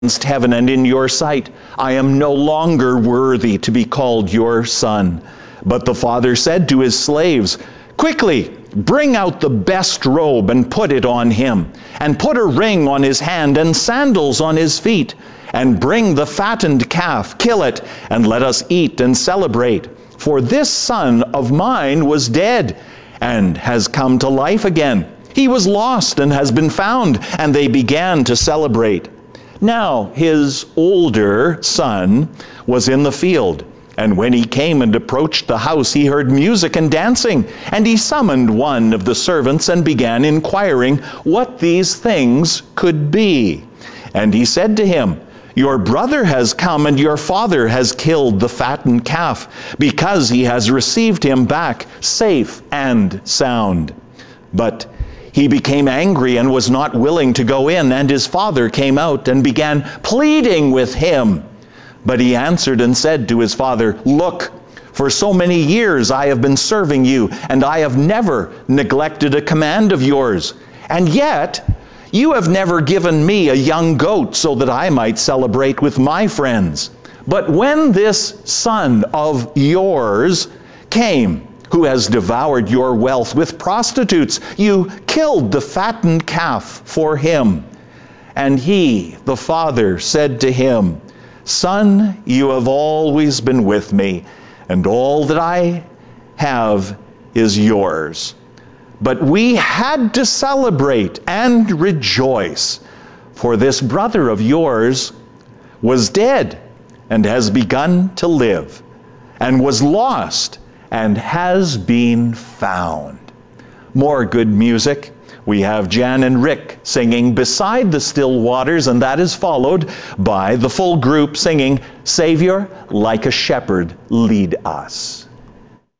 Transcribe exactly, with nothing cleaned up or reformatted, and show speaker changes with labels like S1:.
S1: against heaven and in your sight. I am no longer worthy to be called your son." But the father said to his slaves, "Quickly, bring out the best robe and put it on him, and put a ring on his hand and sandals on his feet, and bring the fattened calf, kill it, and let us eat and celebrate. For this son of mine was dead, and has come to life again. He was lost and has been found," and they began to celebrate. Now his older son was in the field, and when he came and approached the house, he heard music and dancing, and he summoned one of the servants and began inquiring what these things could be. And he said to him, "Your brother has come, and your father has killed the fattened calf, because he has received him back safe and sound." But he became angry and was not willing to go in, and his father came out and began pleading with him. But he answered and said to his father, "Look, for so many years I have been serving you, and I have never neglected a command of yours. And yet you have never given me a young goat so that I might celebrate with my friends. But when this son of yours came, who has devoured your wealth with prostitutes, you killed the fattened calf for him." And he, the father, said to him, "Son, you have always been with me, and all that I have is yours. But we had to celebrate and rejoice, for this brother of yours was dead and has begun to live, and was lost and has been found." More good music. We have Jan and Rick singing "Beside the Still Waters," and that is followed by the full group singing "Savior, like a shepherd, lead us."